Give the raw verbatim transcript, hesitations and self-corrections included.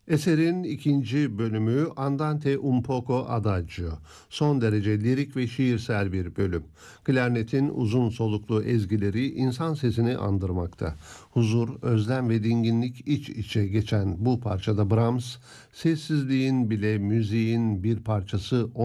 Eserin ikinci bölümü Andante un poco adagio. Son derece lirik ve şiirsel bir bölüm. Klarnetin uzun soluklu ezgileri insan sesini andırmakta. Huzur, özlem ve dinginlik iç içe geçen bu parçada Brahms, sessizliğin bile müziğin bir parçası